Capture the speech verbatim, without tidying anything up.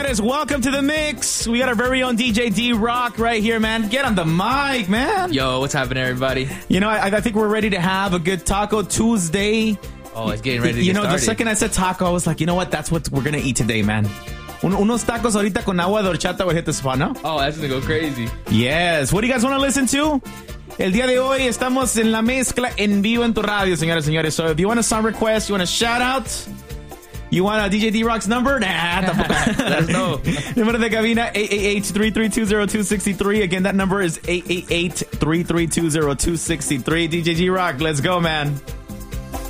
señores, welcome to the mix. We got our very own D J D-Rock right here, man. Get on the mic, man. Yo, what's happening, everybody? You know, I, I think we're ready to have a good Taco Tuesday. Oh, it's getting ready to You get know, started. the second I said taco, I was like, you know what? That's what we're going to eat today, man. Un- unos tacos ahorita con agua de horchata would hit the spot, no? Oh, that's going to go crazy. Yes. What do you guys want to listen to? El día de hoy estamos en la mezcla en vivo en tu radio, señores, señores. So if you want a song request, you want a shout out, you want a D J D-Rock's number? Nah, tampoco. Let us know. Número de cabina, eight eight eight, three three two, zero two six three. Again, that number is eight eight eight, three three two, zero two six three. D J D-Rock, let's go, man.